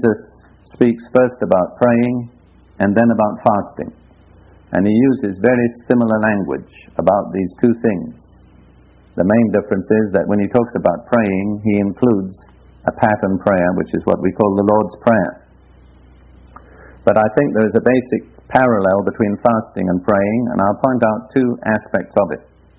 Jesus speaks first about praying and then about fasting. And he uses very similar language about these two things. The main difference is that when he talks about praying, he includes a pattern prayer, which is what we call the Lord's Prayer. But I think there is a basic parallel between fasting and praying, and I'll point out two aspects of it.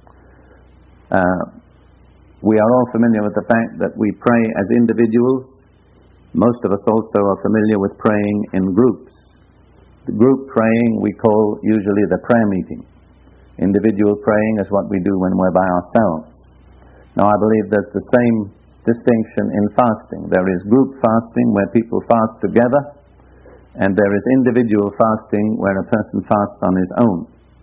We are all familiar with the fact that we pray as individuals. Most of us also are familiar with praying in groups. The group praying we call usually the prayer meeting. Individual praying is what we do when we're by ourselves. Now I believe there's the same distinction in fasting. There is group fasting where people fast together, and there is individual fasting where a person fasts on his own.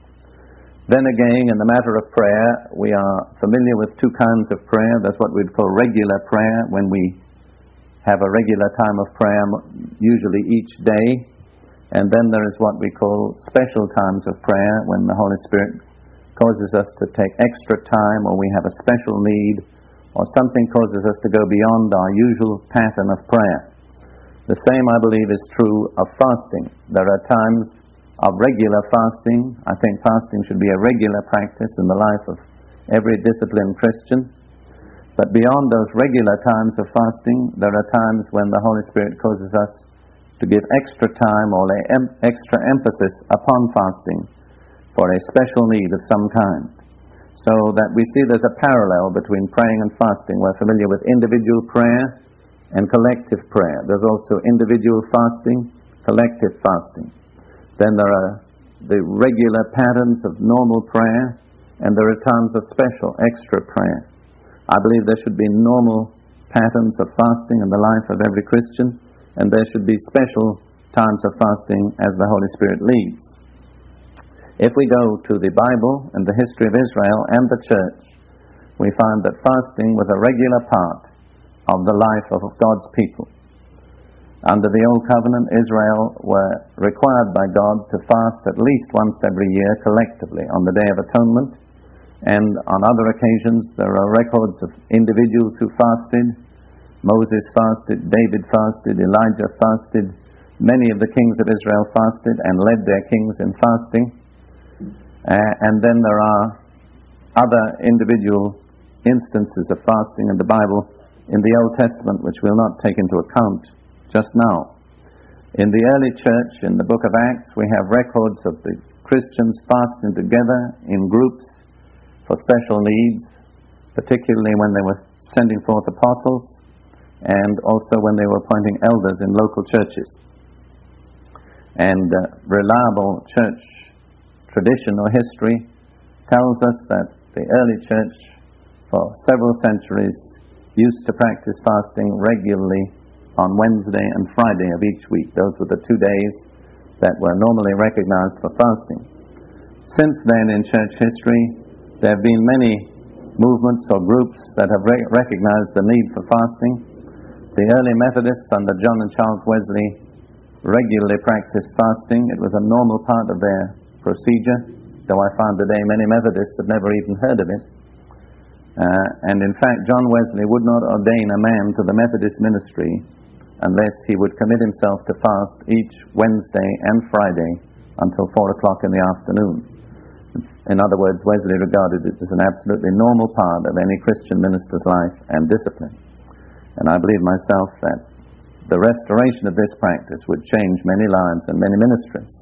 Then again, in the matter of prayer, we are familiar with two kinds of prayer. There's what we'd call regular prayer, when we have a regular time of prayer, usually each day. And then there is what we call special times of prayer, when the Holy Spirit causes us to take extra time, or we have a special need, or something causes us to go beyond our usual pattern of prayer. The same, I believe, is true of fasting. There are times of regular fasting. I think fasting should be a regular practice in the life of every disciplined Christian. But beyond those regular times of fasting, there are times when the Holy Spirit causes us to give extra time or lay extra emphasis upon fasting for a special need of some kind. So that we see there's a parallel between praying and fasting. We're familiar with individual prayer and collective prayer. There's also individual fasting, collective fasting. Then there are the regular patterns of normal prayer, and there are times of special, extra prayer. I believe there should be normal patterns of fasting in the life of every Christian, and there should be special times of fasting as the Holy Spirit leads. If we go to the Bible and the history of Israel and the church, we find that fasting was a regular part of the life of God's people. Under the Old Covenant, Israel were required by God to fast at least once every year collectively on the Day of Atonement, and on other occasions there are records of individuals who fasted. Moses fasted, David fasted, Elijah fasted, many of the kings of Israel fasted and led their kings in fasting. And then there are other individual instances of fasting in the Bible in the Old Testament which we'll not take into account just now. In the early church, in the book of Acts, we have records of the Christians fasting together in groups for special needs, particularly when they were sending forth apostles, and also when they were appointing elders in local churches. And reliable church tradition or history tells us that the early church for several centuries used to practice fasting regularly on Wednesday and Friday of each week. Those were the 2 days that were normally recognized for fasting. Since then in church history, there have been many movements or groups that have recognized the need for fasting. The early Methodists under John and Charles Wesley regularly practiced fasting. It was a normal part of their procedure, though I find today many Methodists have never even heard of it. And in fact, John Wesley would not ordain a man to the Methodist ministry unless he would commit himself to fast each Wednesday and Friday until 4 o'clock in the afternoon. In other words, Wesley regarded it as an absolutely normal part of any Christian minister's life and discipline. And I believe myself that the restoration of this practice would change many lives and many ministries.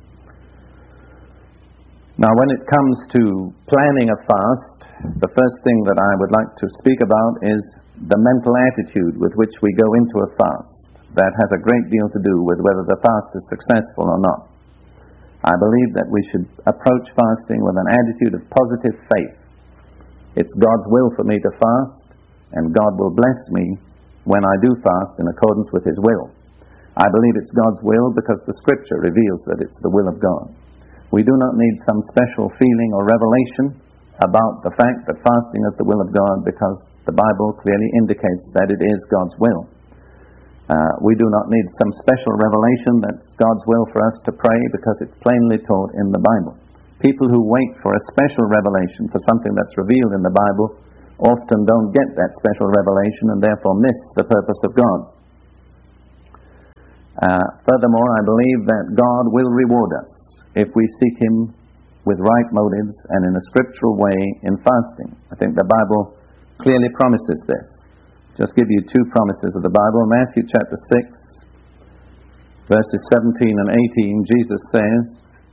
Now, when it comes to planning a fast, the first thing that I would like to speak about is the mental attitude with which we go into a fast. That has a great deal to do with whether the fast is successful or not. I believe that we should approach fasting with an attitude of positive faith. It's God's will for me to fast, and God will bless me when I do fast in accordance with His will. I believe it's God's will because the Scripture reveals that it's the will of God. We do not need some special feeling or revelation about the fact that fasting is the will of God, because the Bible clearly indicates that it is God's will. We do not need some special revelation that's God's will for us to pray, because it's plainly taught in the Bible. People who wait for a special revelation for something that's revealed in the Bible often don't get that special revelation and therefore miss the purpose of God. Furthermore, I believe that God will reward us if we seek Him with right motives and in a scriptural way in fasting. I think the Bible clearly promises this. Just give you two promises of the Bible. Matthew chapter 6, verses 17 and 18, Jesus says,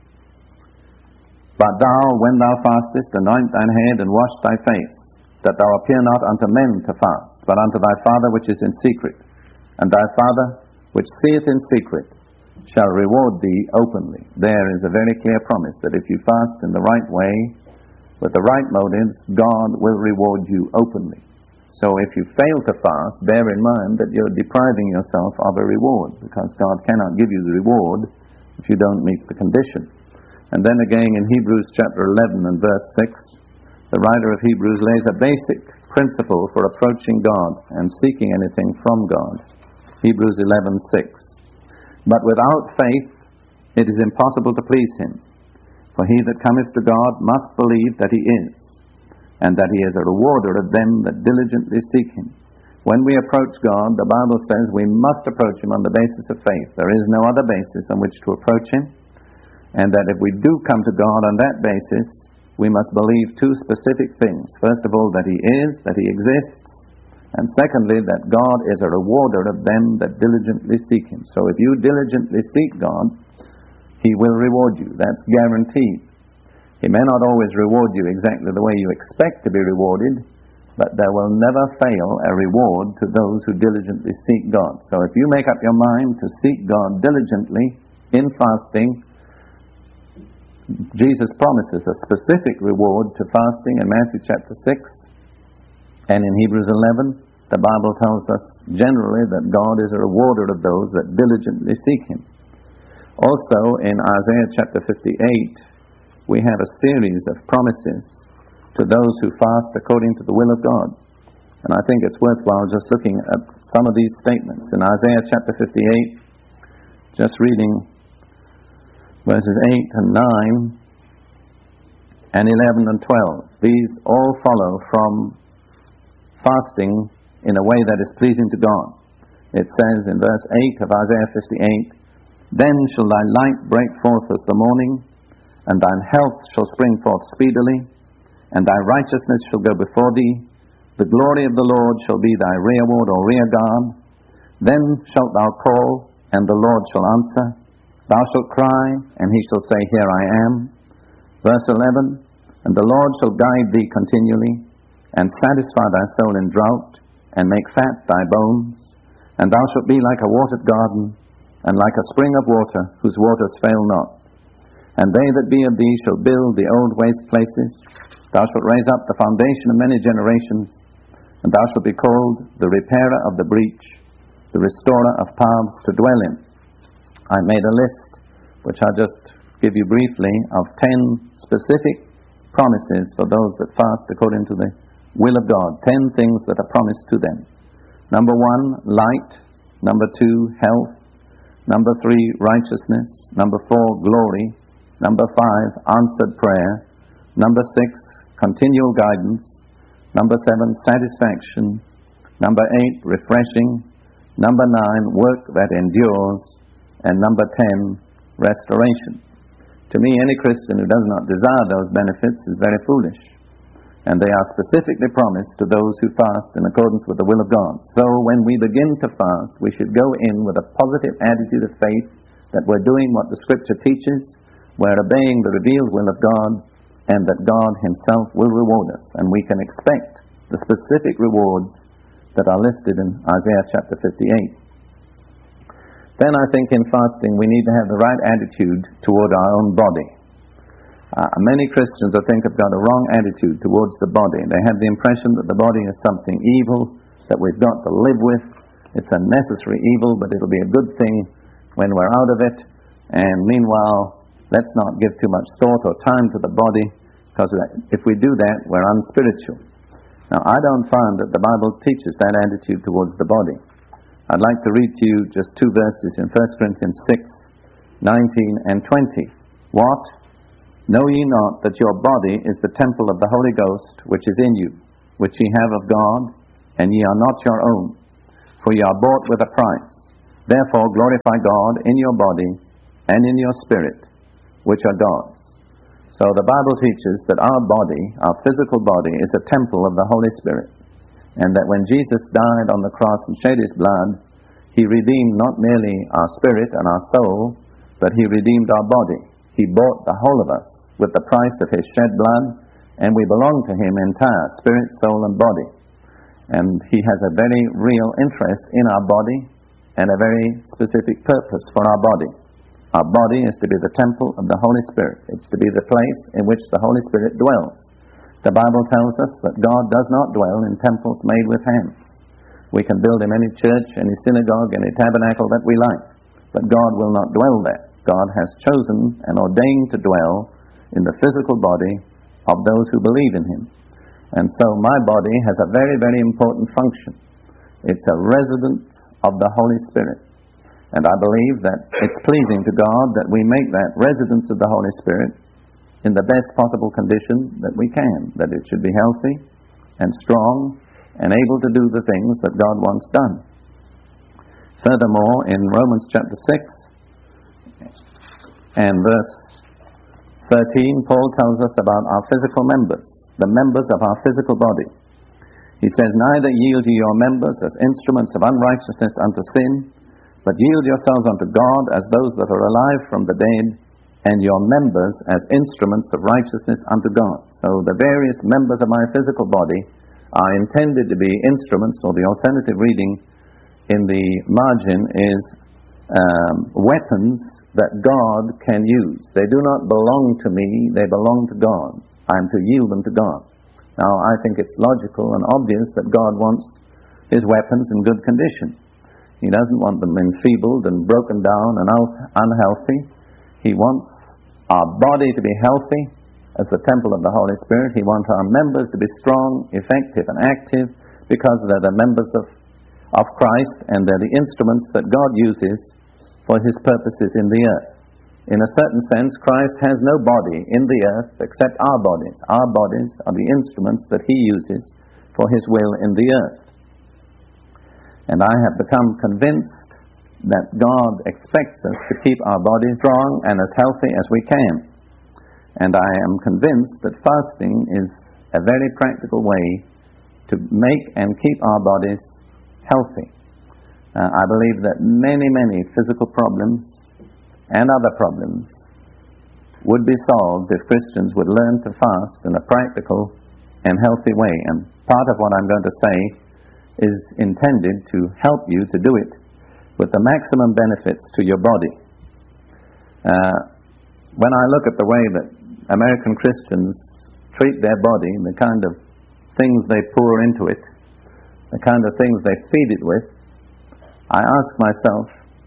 "But thou, when thou fastest, anoint thine head and wash thy face, that thou appear not unto men to fast, but unto thy Father which is in secret. And thy Father which seeth in secret shall reward thee openly." There is a very clear promise that if you fast in the right way, with the right motives, God will reward you openly. So if you fail to fast, bear in mind that you're depriving yourself of a reward, because God cannot give you the reward if you don't meet the condition. And then again in Hebrews chapter 11 and verse 6, the writer of Hebrews lays a basic principle for approaching God and seeking anything from God. Hebrews 11:6. "But without faith it is impossible to please Him. For he that cometh to God must believe that He is, and that He is a rewarder of them that diligently seek Him." When we approach God, the Bible says we must approach Him on the basis of faith. There is no other basis on which to approach Him. And that if we do come to God on that basis, we must believe two specific things. First of all, that He is, that He exists. And secondly, that God is a rewarder of them that diligently seek Him. So if you diligently seek God, He will reward you. That's guaranteed. He may not always reward you exactly the way you expect to be rewarded, but there will never fail a reward to those who diligently seek God. So if you make up your mind to seek God diligently in fasting, Jesus promises a specific reward to fasting in Matthew chapter 6. And in Hebrews 11, the Bible tells us generally that God is a rewarder of those that diligently seek Him. Also in Isaiah chapter 58, we have a series of promises to those who fast according to the will of God. And I think it's worthwhile just looking at some of these statements. In Isaiah chapter 58, just reading verses 8 and 9 and 11 and 12. These all follow from fasting in a way that is pleasing to God. It says in verse 8 of Isaiah 58, "Then shall thy light break forth as the morning, and thine health shall spring forth speedily, and thy righteousness shall go before thee. The glory of the Lord shall be thy rearward or rear guard. Then shalt thou call, and the Lord shall answer. Thou shalt cry, and He shall say, Here I am." Verse 11, "And the Lord shall guide thee continually, and satisfy thy soul in drought, and make fat thy bones. And thou shalt be like a watered garden, and like a spring of water, whose waters fail not. And they that be of thee shall build the old waste places. Thou shalt raise up the foundation of many generations, and thou shalt be called the repairer of the breach, the restorer of paths to dwell in." I made a list, which I'll just give you briefly, of 10 specific promises for those that fast according to the will of God. 10 things that are promised to them. Number 1, light. Number 2, health. Number 3, righteousness. Number 4, glory. Number 5, answered prayer. Number 6, continual guidance. Number 7, satisfaction. Number 8, refreshing. Number 9, work that endures. And number 10, restoration. To me, any Christian who does not desire those benefits is very foolish. And they are specifically promised to those who fast in accordance with the will of God. So when we begin to fast, we should go in with a positive attitude of faith that we're doing what the Scripture teaches, we're obeying the revealed will of God, and that God Himself will reward us. And we can expect the specific rewards that are listed in Isaiah chapter 58. Then I think in fasting we need to have the right attitude toward our own body. Many Christians, I think, have got a wrong attitude towards the body. They have the impression that the body is something evil that we've got to live with. It's a necessary evil, but it'll be a good thing when we're out of it. And meanwhile, let's not give too much thought or time to the body, because if we do that, we're unspiritual. Now, I don't find that the Bible teaches that attitude towards the body. I'd like to read to you just 2 verses in 1 Corinthians 6, 19 and 20. "What? Know ye not that your body is the temple of the Holy Ghost, which is in you, which ye have of God, and ye are not your own? For ye are bought with a price. Therefore glorify God in your body and in your spirit, which are God's. So the Bible teaches that our body, our physical body, is a temple of the Holy Spirit, and that when Jesus died on the cross and shed his blood, he redeemed not merely our spirit and our soul, but he redeemed our body. He bought the whole of us with the price of his shed blood, and we belong to him entire, spirit, soul, and body. And he has a very real interest in our body and a very specific purpose for our body. Our body is to be the temple of the Holy Spirit. It's to be the place in which the Holy Spirit dwells. The Bible tells us that God does not dwell in temples made with hands. We can build him any church, any synagogue, any tabernacle that we like, but God will not dwell there. God has chosen and ordained to dwell in the physical body of those who believe in him. And so my body has a very, very important function. It's a residence of the Holy Spirit. And I believe that it's pleasing to God that we make that residence of the Holy Spirit in the best possible condition that we can, that it should be healthy and strong and able to do the things that God wants done. Furthermore, in Romans chapter 6 and verse 13, Paul tells us about our physical members, the members of our physical body. He says, neither yield ye your members as instruments of unrighteousness unto sin, but yield yourselves unto God as those that are alive from the dead, and your members as instruments of righteousness unto God. So the various members of my physical body are intended to be instruments, or the alternative reading in the margin is weapons that God can use. They do not belong to me, they belong to God. I am to yield them to God. Now, I think it's logical and obvious that God wants his weapons in good condition. He doesn't want them enfeebled and broken down and unhealthy. He wants our body to be healthy as the temple of the Holy Spirit. He wants our members to be strong, effective, and active, because they're the members of Christ, and they're the instruments that God uses for his purposes in the earth. In a certain sense, Christ has no body in the earth except our bodies. Our bodies are the instruments that he uses for his will in the earth. And I have become convinced that God expects us to keep our bodies strong and as healthy as we can. And I am convinced that fasting is a very practical way to make and keep our bodies healthy. I believe that many, many physical problems and other problems would be solved if Christians would learn to fast in a practical and healthy way. And part of what I'm going to say is intended to help you to do it with the maximum benefits to your body. When I look at the way that American Christians treat their body, the kind of things they pour into it, the kind of things they feed it with, I ask myself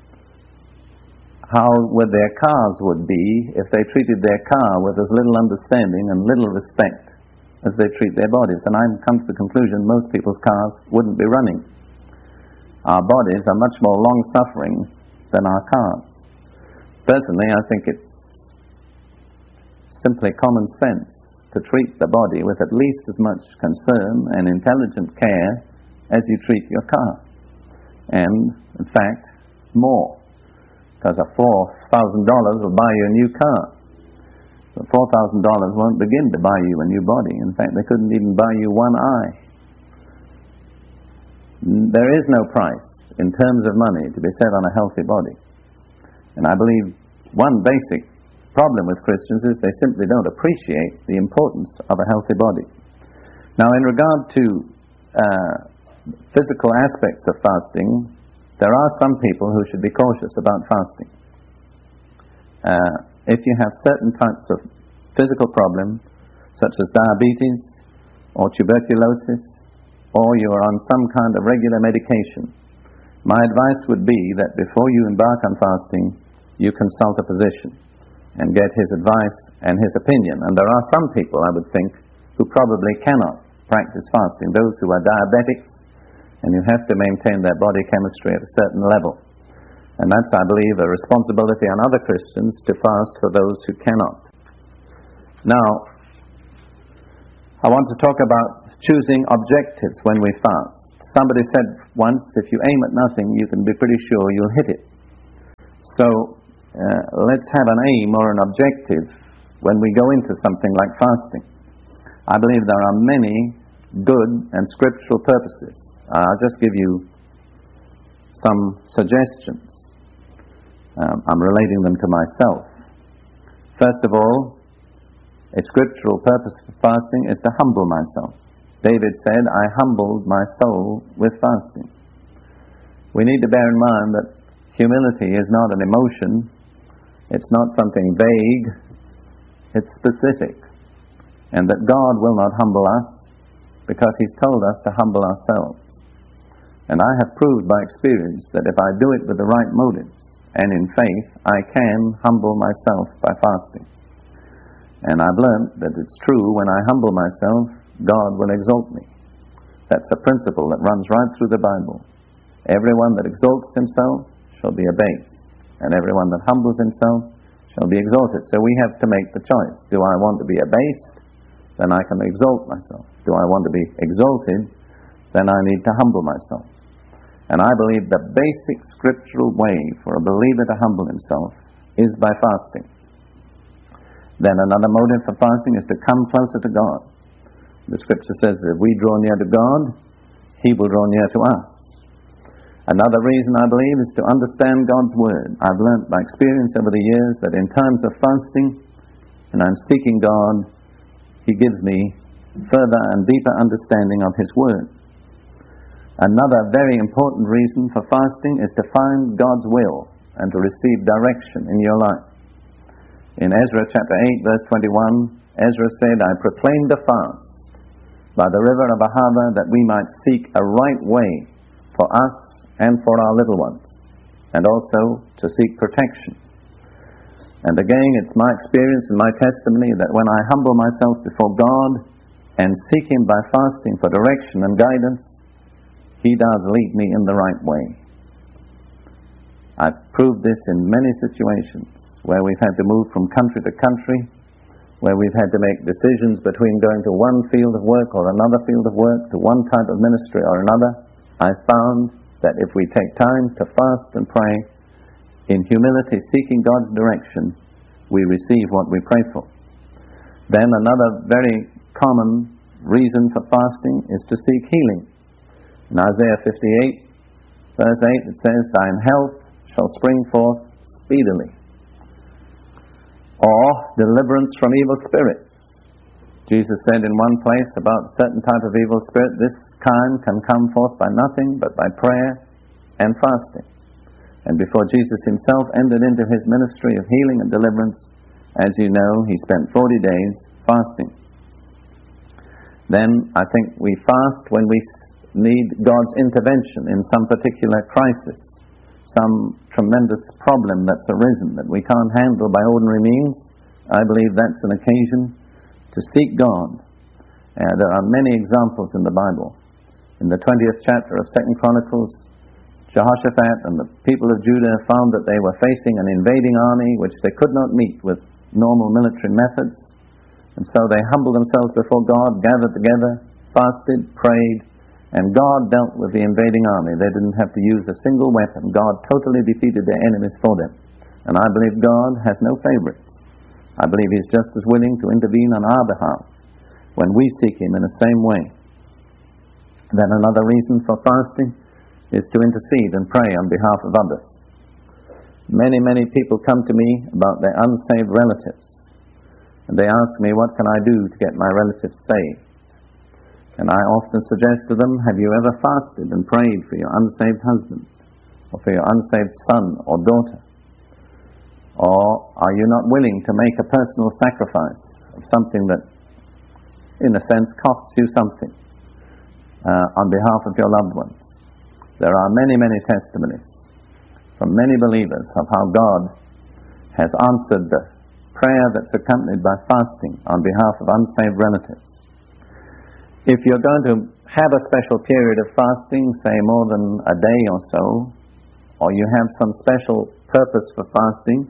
how would their cars would be if they treated their car with as little understanding and little respect as they treat their bodies. And I've come to the conclusion most people's cars wouldn't be running. Our bodies are much more long-suffering than our cars. Personally, I think it's simply common sense to treat the body with at least as much concern and intelligent care as you treat your car. And, in fact, more. Because $4,000 will buy you a new car. But $4,000 won't begin to buy you a new body. In fact, they couldn't even buy you one eye. There is no price in terms of money to be set on a healthy body. And I believe one basic problem with Christians is they simply don't appreciate the importance of a healthy body. Now, in regard to physical aspects of fasting, there are some people who should be cautious about fasting. If you have certain types of physical problems, such as diabetes or tuberculosis, or you are on some kind of regular medication, my advice would be that before you embark on fasting, you consult a physician and get his advice and his opinion. And there are some people, I would think, who probably cannot practice fasting, those who are diabetics, and you have to maintain their body chemistry at a certain level. And that's, I believe, a responsibility on other Christians to fast for those who cannot. Now, I want to talk about choosing objectives when we fast. Somebody said once, if you aim at nothing, you can be pretty sure you'll hit it. So let's have an aim or an objective when we go into something like fasting. I believe there are many good and scriptural purposes. I'll just give you some suggestions. I'm relating them to myself. First of all, a scriptural purpose for fasting is to humble myself. David said, I humbled my soul with fasting. We need to bear in mind that humility is not an emotion. It's not something vague. It's specific. And that God will not humble us because He's told us to humble ourselves. And I have proved by experience that if I do it with the right motives and in faith, I can humble myself by fasting. And I've learned that it's true, when I humble myself, God will exalt me. That's a principle that runs right through the Bible. Everyone that exalts himself shall be abased, and everyone that humbles himself shall be exalted. So we have to make the choice. Do I want to be abased? Then I can exalt myself. Do I want to be exalted? Then I need to humble myself. And I believe the basic scriptural way for a believer to humble himself is by fasting. Then another motive for fasting is to come closer to God. The scripture says that if we draw near to God, He will draw near to us. Another reason, I believe, is to understand God's Word. I've learnt by experience over the years that in times of fasting, and I'm seeking God, He gives me further and deeper understanding of His Word. Another very important reason for fasting is to find God's will and to receive direction in your life. In Ezra chapter 8, verse 21, Ezra said, I proclaimed a fast by the river of Ahava that we might seek a right way for us and for our little ones, and also to seek protection. And again, it's my experience and my testimony that when I humble myself before God and seek Him by fasting for direction and guidance, He does lead me in the right way. I've proved this in many situations where we've had to move from country to country, where we've had to make decisions between going to one field of work or another field of work, to one type of ministry or another. I found that if we take time to fast and pray, in humility seeking God's direction, we receive what we pray for. Then another very common reason for fasting is to seek healing. In Isaiah 58, verse 8, it says, Thine health shall spring forth speedily. Or deliverance from evil spirits. Jesus said in one place about a certain type of evil spirit, this kind can come forth by nothing but by prayer and fasting. And before Jesus Himself entered into His ministry of healing and deliverance, as you know, He spent 40 days fasting. Then I think we fast when we need God's intervention in some particular crisis, some tremendous problem that's arisen that we can't handle by ordinary means. I believe that's an occasion to seek God. There are many examples in the Bible. In the 20th chapter of 2 Chronicles, Jehoshaphat and the people of Judah found that they were facing an invading army which they could not meet with normal military methods. And so they humbled themselves before God, gathered together, fasted, prayed, and God dealt with the invading army. They didn't have to use a single weapon. God totally defeated their enemies for them. And I believe God has no favorites. I believe He's just as willing to intervene on our behalf when we seek Him in the same way. Then another reason for fasting is to intercede and pray on behalf of others. Many people come to me about their unsaved relatives. And they ask me, what can I do to get my relatives saved? And I often suggest to them, have you ever fasted and prayed for your unsaved husband? Or for your unsaved son or daughter? Or are you not willing to make a personal sacrifice of something that, in a sense, costs you something on behalf of your loved ones? There are many testimonies from many believers of how God has answered the prayer that's accompanied by fasting on behalf of unsaved relatives. If you're going to have a special period of fasting, say more than a day or so, or you have some special purpose for fasting,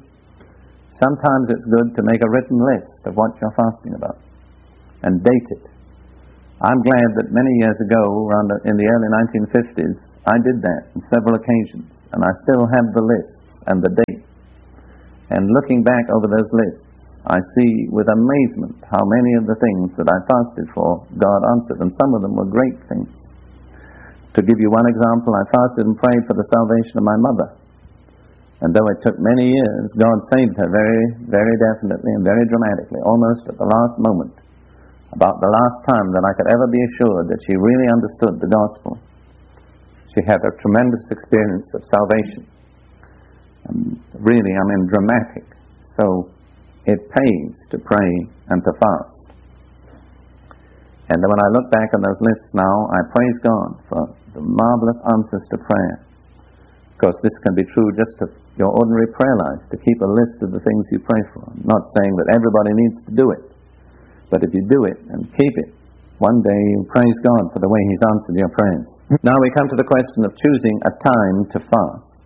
sometimes it's good to make a written list of what you're fasting about and date it. I'm glad that many years ago, in the early 1950s, I did that on several occasions, and I still have the lists and the dates. And looking back over those lists, I see with amazement how many of the things that I fasted for, God answered, and some of them were great things. To give you one example, I fasted and prayed for the salvation of my mother. And though it took many years, God saved her very, very definitely and very dramatically, almost at the last moment, about the last time that I could ever be assured that she really understood the gospel. She had a tremendous experience of salvation. And really, dramatic. So it pays to pray and to fast. And when I look back on those lists now, I praise God for the marvelous answers to prayer. Of course, this can be true just of your ordinary prayer life, to keep a list of the things you pray for. I'm not saying that everybody needs to do it, but if you do it and keep it, one day you praise God for the way He's answered your prayers. Now we come to the question of choosing a time to fast.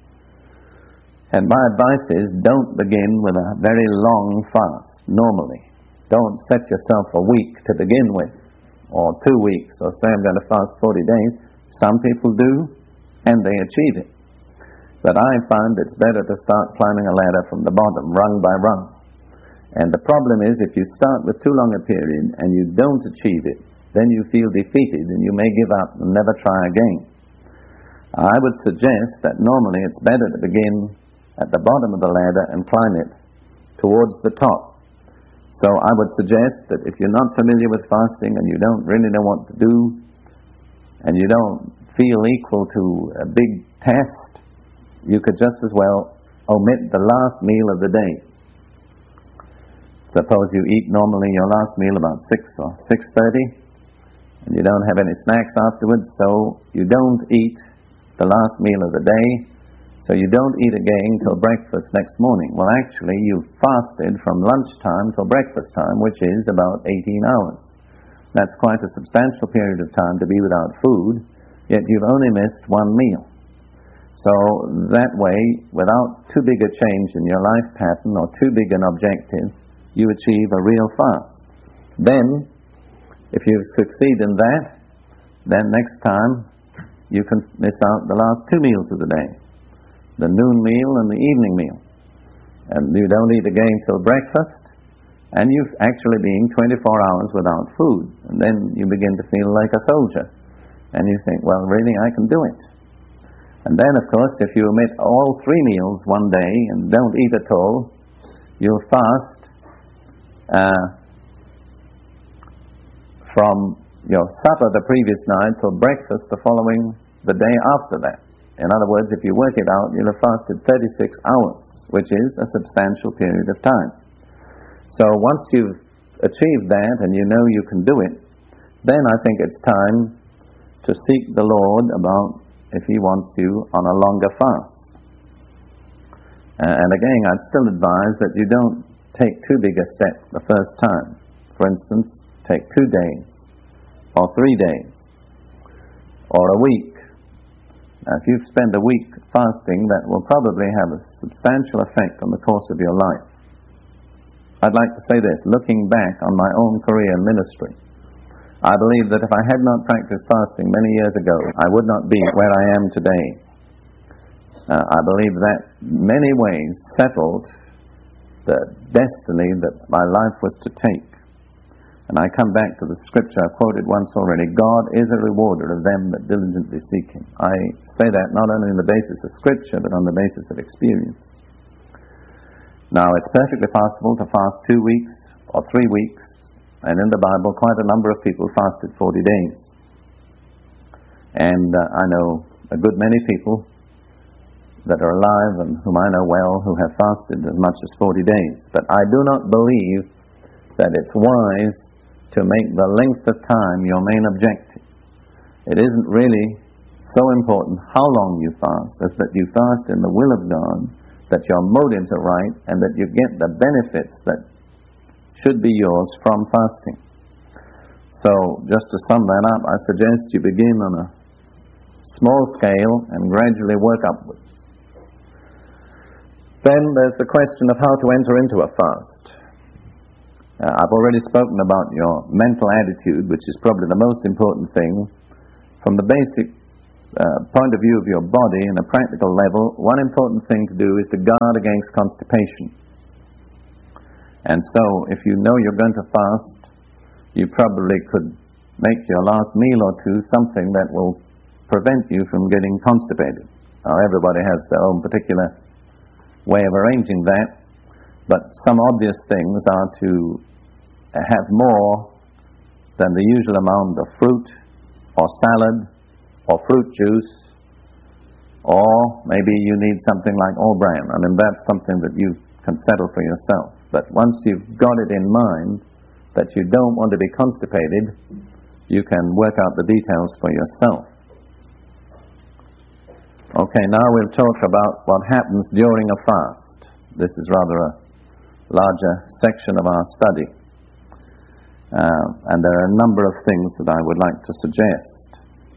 And my advice is, don't begin with a very long fast, normally. Don't set yourself a week to begin with, or 2 weeks, or say I'm going to fast 40 days. Some people do, and they achieve it. But I find it's better to start climbing a ladder from the bottom, rung by rung. And the problem is, if you start with too long a period and you don't achieve it, then you feel defeated and you may give up and never try again. I would suggest that normally it's better to begin at the bottom of the ladder and climb it towards the top. So I would suggest that if you're not familiar with fasting and you don't really know what to do, and you don't feel equal to a big test, you could just as well omit the last meal of the day. Suppose you eat normally your last meal about 6 or 6:30, and you don't have any snacks afterwards, so you don't eat the last meal of the day, so you don't eat again till breakfast next morning. Well, actually, you've fasted from lunchtime till breakfast time, which is about 18 hours. That's quite a substantial period of time to be without food, yet you've only missed one meal. So that way, without too big a change in your life pattern or too big an objective, you achieve a real fast. Then, if you succeed in that, then next time you can miss out the last 2 meals of the day, the noon meal and the evening meal. And you don't eat again till breakfast, and you've actually been 24 hours without food. And then you begin to feel like a soldier. And you think, well, really, I can do it. And then, of course, if you omit all 3 meals one day and don't eat at all, you'll fast from your supper the previous night till breakfast the day after that. In other words, if you work it out, you'll have fasted 36 hours, which is a substantial period of time. So once you've achieved that and you know you can do it, then I think it's time to seek the Lord about if He wants you on a longer fast. And again, I'd still advise that you don't take too big a step the first time. For instance, take 2 days, or 3 days, or a week. Now, if you've spent a week fasting, that will probably have a substantial effect on the course of your life. I'd like to say this, looking back on my own career in ministry, I believe that if I had not practiced fasting many years ago, I would not be where I am today. I believe that many ways settled the destiny that my life was to take. And I come back to the scripture I quoted once already, God is a rewarder of them that diligently seek Him. I say that not only on the basis of scripture, but on the basis of experience. Now, it's perfectly possible to fast 2 weeks or 3 weeks, and in the Bible, quite a number of people fasted 40 days. And I know a good many people that are alive and whom I know well who have fasted as much as 40 days. But I do not believe that it's wise to make the length of time your main objective. It isn't really so important how long you fast, as that you fast in the will of God, that your motives are right, and that you get the benefits that should be yours from fasting. So, just to sum that up, I suggest you begin on a small scale and gradually work upwards. Then there's the question of how to enter into a fast. I've already spoken about your mental attitude, which is probably the most important thing. From the basic point of view of your body in a practical level, one important thing to do is to guard against constipation. And so, if you know you're going to fast, you probably could make your last meal or two something that will prevent you from getting constipated. Now, everybody has their own particular way of arranging that, but some obvious things are to have more than the usual amount of fruit or salad or fruit juice, or maybe you need something like all bran. I mean, that's something that you can settle for yourself. But once you've got it in mind that you don't want to be constipated, you can work out the details for yourself. Okay, now we'll talk about what happens during a fast. This is rather a larger section of our study. And there are a number of things that I would like to suggest.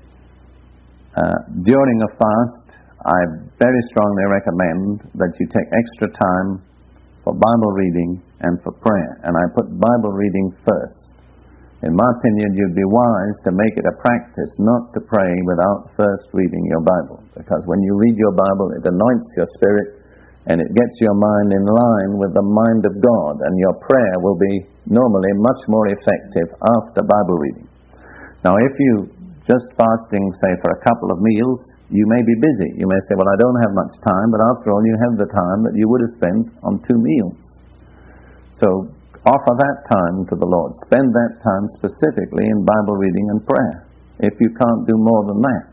During a fast, I very strongly recommend that you take extra time for Bible reading and for prayer. And I put Bible reading first. In my opinion, you'd be wise to make it a practice not to pray without first reading your Bible. Because when you read your Bible, it anoints your spirit and it gets your mind in line with the mind of God. And your prayer will be normally much more effective after Bible reading. Now, if you just fasting, say, for a couple of meals, you may be busy. You may say, well, I don't have much time, but after all, you have the time that you would have spent on 2 meals. So, offer that time to the Lord. Spend that time specifically in Bible reading and prayer, if you can't do more than that.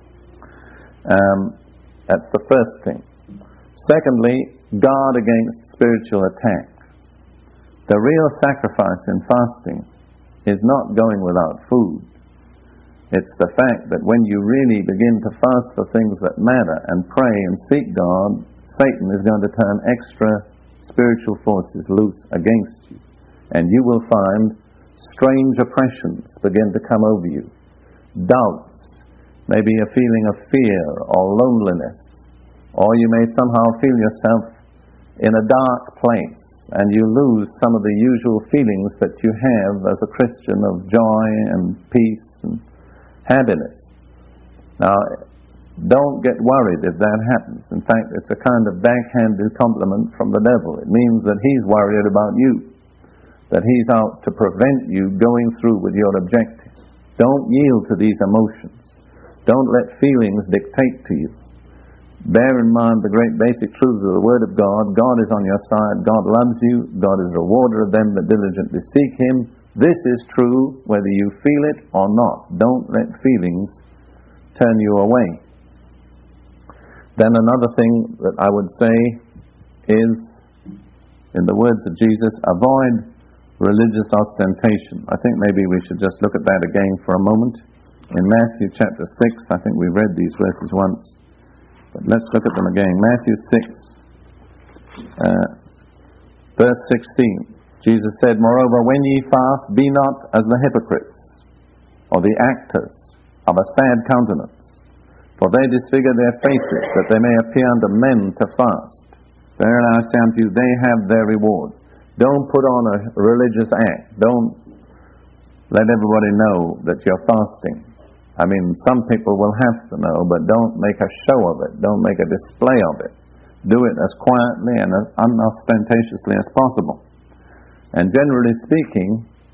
That's the first thing. Secondly, guard against spiritual attack. The real sacrifice in fasting is not going without food. It's the fact that when you really begin to fast for things that matter and pray and seek God, Satan is going to turn extra spiritual forces loose against you. And you will find strange oppressions begin to come over you. Doubts, maybe a feeling of fear or loneliness, or you may somehow feel yourself in a dark place and you lose some of the usual feelings that you have as a Christian of joy and peace and happiness. Now, don't get worried if that happens. In fact, it's a kind of backhanded compliment from the devil. It means that he's worried about you, that he's out to prevent you going through with your objectives. Don't yield to these emotions. Don't let feelings dictate to you. Bear in mind the great basic truths of the Word of God. God is on your side. God loves you. God is a rewarder of them that diligently seek Him. This is true whether you feel it or not. Don't let feelings turn you away. Then another thing that I would say is, in the words of Jesus, avoid religious ostentation. I think maybe we should just look at that again for a moment. In Matthew chapter 6, I think we read these verses once, but let's look at them again. Matthew 6, verse 16. Jesus said, "Moreover, when ye fast, be not as the hypocrites, or the actors of a sad countenance, for they disfigure their faces, that they may appear unto men to fast. Verily I say unto you, they have their reward." Don't put on a religious act. Don't let everybody know that you're fasting. I mean, some people will have to know, but don't make a show of it. Don't make a display of it. Do it as quietly and as unostentatiously as possible. And generally speaking,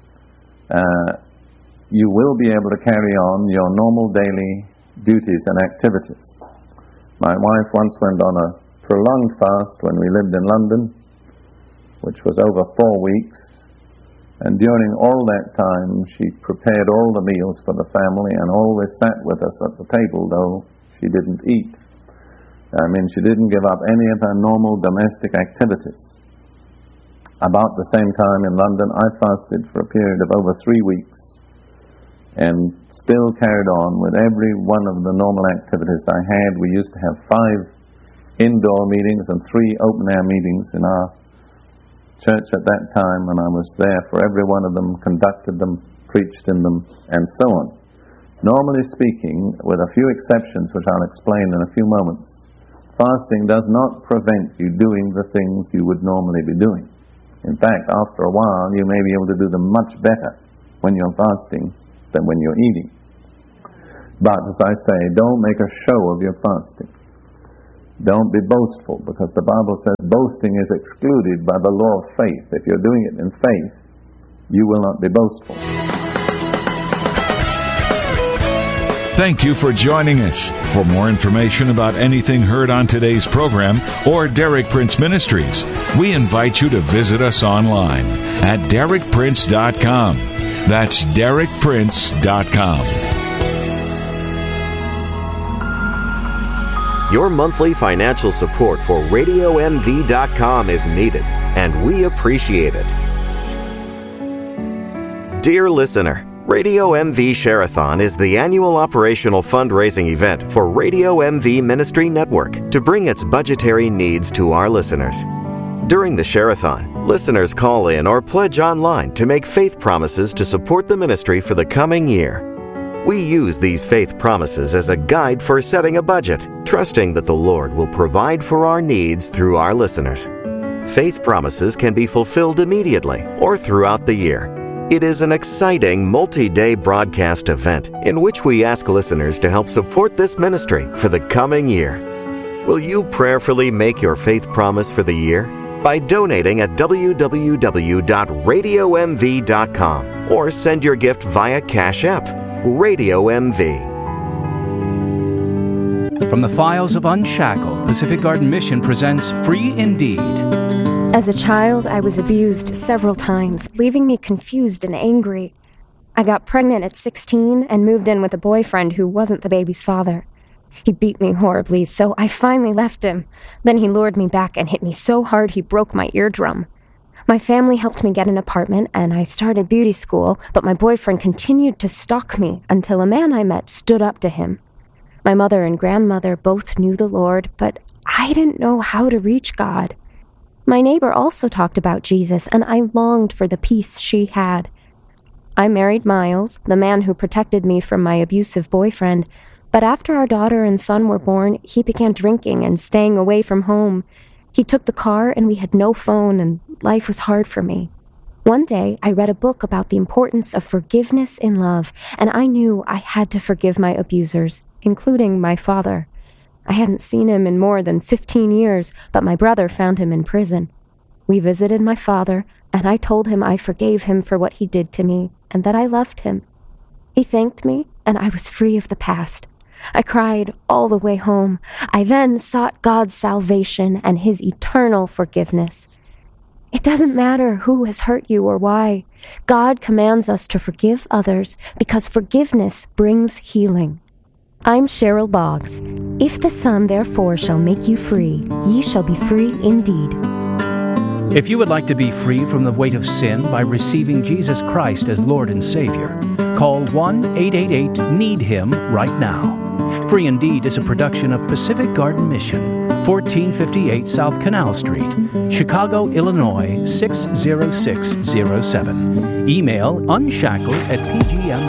you will be able to carry on your normal daily duties and activities. My wife once went on a prolonged fast when we lived in London, which was over 4 weeks. And during all that time, she prepared all the meals for the family and always sat with us at the table, though she didn't eat. I mean, she didn't give up any of her normal domestic activities. About the same time in London, I fasted for a period of over 3 weeks and still carried on with every one of the normal activities I had. We used to have 5 indoor meetings and 3 open-air meetings in our church at that time, and I was there for every one of them, conducted them, preached in them, and so on. Normally speaking, with a few exceptions which I'll explain in a few moments, fasting does not prevent you doing the things you would normally be doing. In fact, after a while, you may be able to do them much better when you're fasting than when you're eating. But, as I say, don't make a show of your fasting. Don't be boastful, because the Bible says boasting is excluded by the law of faith. If you're doing it in faith, you will not be boastful. Thank you for joining us. For more information about anything heard on today's program or Derek Prince Ministries, we invite you to visit us online at DerekPrince.com. That's DerekPrince.com. Your monthly financial support for RadioMV.com is needed, and we appreciate it. Dear listener, Radio MV Share-a-thon is the annual operational fundraising event for Radio MV Ministry Network to bring its budgetary needs to our listeners. During the Share-a-thon, listeners call in or pledge online to make faith promises to support the ministry for the coming year. We use these faith promises as a guide for setting a budget, trusting that the Lord will provide for our needs through our listeners. Faith promises can be fulfilled immediately or throughout the year. It is an exciting multi-day broadcast event in which we ask listeners to help support this ministry for the coming year. Will you prayerfully make your faith promise for the year? By donating at www.radiomv.com or send your gift via Cash App. Radio MV. From the files of Unshackled, Pacific Garden Mission presents Free Indeed. As a child, I was abused several times, leaving me confused and angry. I got pregnant at 16 and moved in with a boyfriend who wasn't the baby's father. He beat me horribly, so I finally left him. Then he lured me back and hit me so hard he broke my eardrum. My family helped me get an apartment, and I started beauty school, but my boyfriend continued to stalk me until a man I met stood up to him. My mother and grandmother both knew the Lord, but I didn't know how to reach God. My neighbor also talked about Jesus, and I longed for the peace she had. I married Miles, the man who protected me from my abusive boyfriend, but after our daughter and son were born, he began drinking and staying away from home. He took the car, and we had no phone, and life was hard for me. One day, I read a book about the importance of forgiveness in love, and I knew I had to forgive my abusers, including my father. I hadn't seen him in more than 15 years, but my brother found him in prison. We visited my father, and I told him I forgave him for what he did to me, and that I loved him. He thanked me, and I was free of the past. I cried all the way home. I then sought God's salvation and His eternal forgiveness. It doesn't matter who has hurt you or why. God commands us to forgive others because forgiveness brings healing. I'm Cheryl Boggs. If the Son therefore shall make you free, ye shall be free indeed. If you would like to be free from the weight of sin by receiving Jesus Christ as Lord and Savior, call 1-888-NEED-HIM right now. Free Indeed is a production of Pacific Garden Mission, 1458 South Canal Street, Chicago, Illinois 60607. Email unshackled@pgm.org.